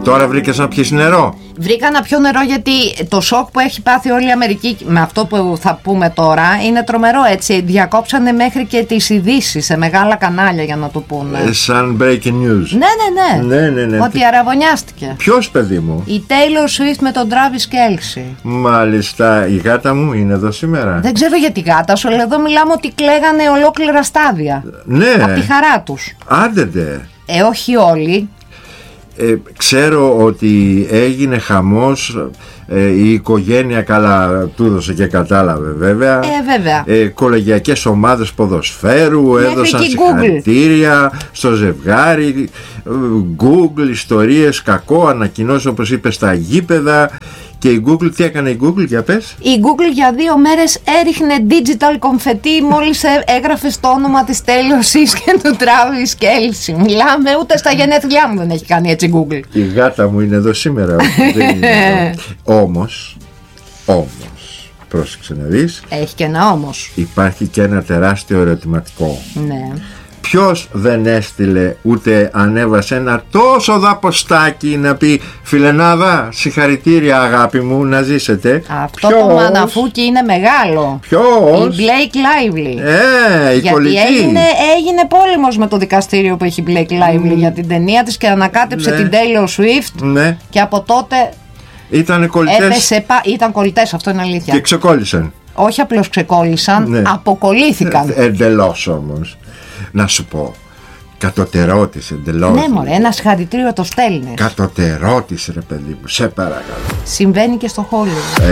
Τώρα βρήκες να πιεις νερό? Βρήκα να πιω νερό, γιατί το σοκ που έχει πάθει όλη η Αμερική με αυτό που θα πούμε τώρα είναι τρομερό, έτσι. Διακόψανε μέχρι και τις ειδήσεις σε μεγάλα κανάλια για να το πούνε. Σαν breaking news. Ναι. Ότι αραβωνιάστηκε. Ποιος, παιδί μου? Η Taylor Swift με τον Travis Kelce. Μάλιστα. Η γάτα μου είναι εδώ σήμερα. Δεν ξέρω για τη γάτα σου, αλλά εδώ μιλάμε ότι κλαίγανε ολόκληρα στάδια. Ναι. Από τη χαρά τους. Άντε. Όχι όλοι. Ξέρω ότι έγινε χαμός, η οικογένεια καλά του έδωσε και κατάλαβε βέβαια. Βέβαια. Κολεγιακές ομάδες ποδοσφαίρου μέχρι έδωσαν συγχαρητήρια στο ζευγάρι. Google, ιστορίες, κακό, ανακοινώσεις όπως είπε στα γήπεδα. Και η Google, τι έκανε η Google, για πες? Η Google για 2 μέρες έριχνε digital confetti μόλις έγραφε το όνομα της Taylor Swift και του Travis Kelce. Μιλάμε, ούτε στα γενέθλιά μου δεν έχει κάνει έτσι Google. Η γάτα μου είναι εδώ σήμερα. Όμως, πρόσεξε να δεις. Έχει και ένα όμως. Υπάρχει και ένα τεράστιο ερωτηματικό. Ναι. Ποιος δεν έστειλε ούτε ανέβασε ένα τόσο δαποστάκι να πει φιλενάδα, συγχαρητήρια αγάπη μου, να ζήσετε? Αυτό το μαναφούκι είναι μεγάλο. Ποιος? Η Blake Lively. Η γιατί κολλητή. έγινε πόλεμος με το δικαστήριο που έχει η Blake Lively για την ταινία της και ανακάτεψε την Taylor Swift. Ναι. Και από τότε Ήτανε κολλητές. Ήταν κολλητές, αυτό είναι αλήθεια. Και ξεκόλλησαν. Όχι απλώς ξεκόλλησαν, ναι. Αποκολλήθηκαν. Εντελώς όμως. Να σου πω, κατωτερώτης εντελώς. Ναι μωρέ, ένα συγχαρητήριο το στέλνεις. Κατωτερώτης ρε παιδί μου, σε παρακαλώ. Συμβαίνει και στο Hollywood.